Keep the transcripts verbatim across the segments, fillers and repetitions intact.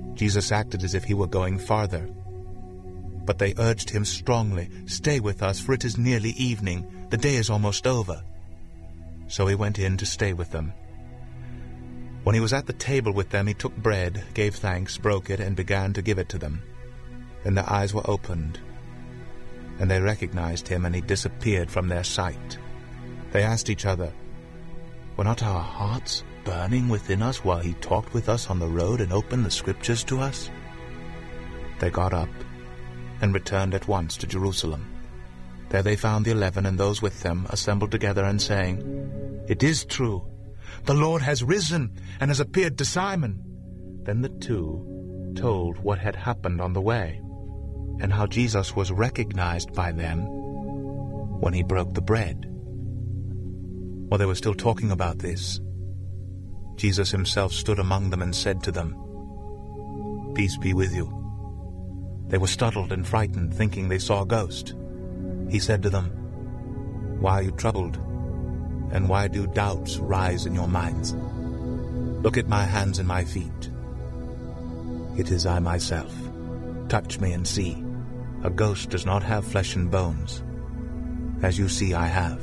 Jesus acted as if he were going farther. But they urged him strongly, "Stay with us, for it is nearly evening. The day is almost over." So he went in to stay with them. When he was at the table with them, he took bread, gave thanks, broke it, and began to give it to them. Then their eyes were opened, and they recognized him, and he disappeared from their sight. They asked each other, "Were not our hearts burning within us while he talked with us on the road and opened the Scriptures to us?" They got up and returned at once to Jerusalem. There they found the eleven and those with them assembled together and saying, "It is true, the Lord has risen and has appeared to Simon." Then the two told what had happened on the way, and how Jesus was recognized by them when he broke the bread. While they were still talking about this, Jesus himself stood among them and said to them, "Peace be with you." They were startled and frightened, thinking they saw a ghost. He said to them, "Why are you troubled? And why do doubts rise in your minds? Look at my hands and my feet. It is I myself. Touch me and see. A ghost does not have flesh and bones, as you see I have."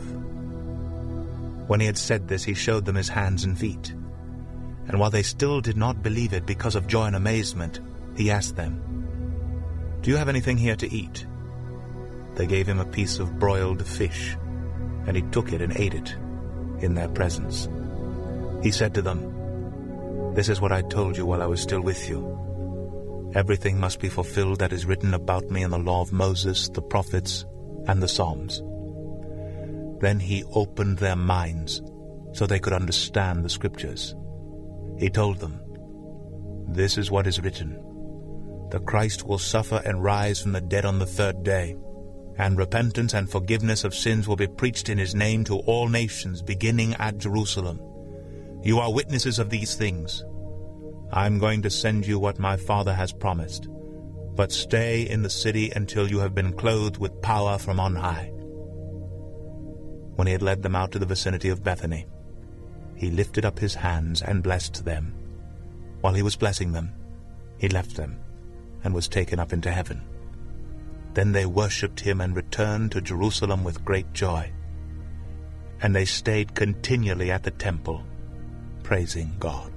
When he had said this, he showed them his hands and feet. And while they still did not believe it because of joy and amazement, he asked them, "Do you have anything here to eat?" They gave him a piece of broiled fish, and he took it and ate it in their presence. He said to them, "This is what I told you while I was still with you. Everything must be fulfilled that is written about me in the law of Moses, the prophets, and the Psalms." Then he opened their minds so they could understand the Scriptures. He told them, "This is what is written. The Christ will suffer and rise from the dead on the third day, and repentance and forgiveness of sins will be preached in his name to all nations, beginning at Jerusalem. You are witnesses of these things. I'm going to send you what my Father has promised, but stay in the city until you have been clothed with power from on high." When he had led them out to the vicinity of Bethany, he lifted up his hands and blessed them. While he was blessing them, he left them and was taken up into heaven. Then they worshipped him and returned to Jerusalem with great joy. And they stayed continually at the temple, praising God.